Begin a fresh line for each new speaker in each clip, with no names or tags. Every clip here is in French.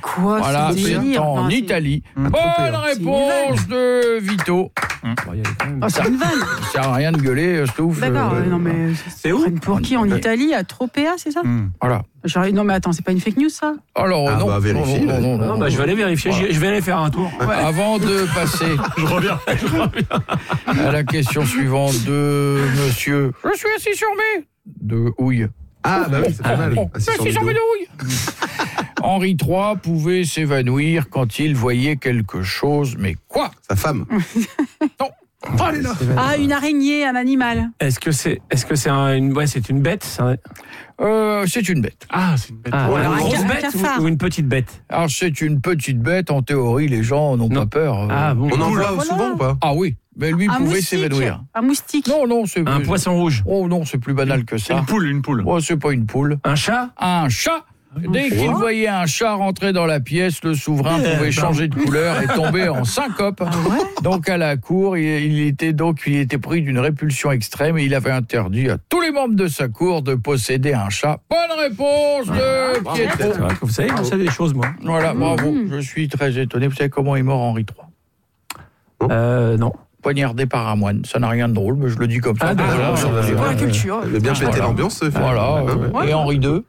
quoi
Voilà,
ce
c'est
délire?
en Italie. Bonne réponse de Vito.
C'est une vanne.
Ça sert à rien de gueuler, Stouff.
D'accord, non mais
c'est où?
Pour qui en Italie, à Tropea, c'est ça?
Voilà.
Non mais attends, c'est pas une fake news ça?
Alors non.
Vérifie.
Non, je vais aller vérifier.
Voilà.
Je vais aller faire un tour.
Ouais. Avant de passer
je reviens.
à la question suivante de monsieur. Je suis assis sur mes de houille.
Ah bah oui, c'est pas mal.
Assis sur mes de houille. Henri III pouvait s'évanouir quand il voyait quelque chose, mais quoi?
Sa femme.
Non. Oh, elle est là.
Ah, une araignée, un animal.
Est-ce que c'est c'est une bête?
C'est une bête.
Ah, c'est une bête.
alors,
une grosse
un
bête
cafard.
ou une petite bête?
Alors c'est une petite bête. En théorie, les gens n'ont pas peur.
Ah bon.
On en voit souvent ou pas?
Ah oui, mais lui
Un
pouvait
moustique.
s'évanouir.
Un moustique.
Non, c'est
Un poisson rouge.
Oh non, c'est plus banal que ça.
Une poule.
Oh, c'est pas une poule.
Un chat?
Un chat. Dès qu'il voyait un chat rentrer dans la pièce, le souverain pouvait changer de couleur et tomber en syncope. Donc à la cour, il était pris d'une répulsion extrême et il avait interdit à tous les membres de sa cour de posséder un chat. Bonne réponse de Pietro.
Vous savez, je sais des choses, moi.
Voilà, bravo. Je suis très étonné. Vous savez comment est mort Henri III?
Non.
Poignardé par un moine. Ça n'a rien de drôle, mais je le dis comme ça.
C'est pour la culture.
Il a bien pété l'ambiance.
Voilà. Et Henri II?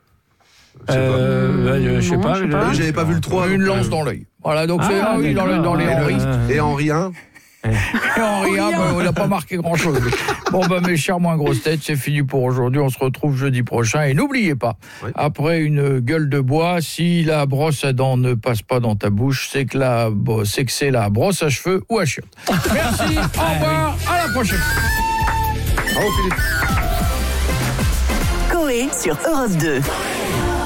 Je sais pas.
J'avais pas vu le 3.
Une lance dans l'œil. Voilà, donc c'est Henri dans les Henri.
Et Henri 1.
Et Henri I, on n'a pas marqué grand-chose. Bon, mes chers moins grosses têtes, c'est fini pour aujourd'hui. On se retrouve jeudi prochain. Et n'oubliez pas, après une gueule de bois, si la brosse à dents ne passe pas dans ta bouche, c'est que c'est la brosse à cheveux ou à chiottes. Merci, au revoir, à la prochaine.
Bravo Philippe.
Coé sur Europe 2.